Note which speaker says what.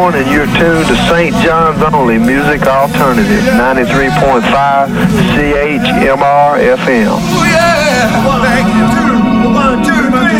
Speaker 1: Horn, and you're tuned to St. John's Only Music Alternative, 93.5 CHMR FM.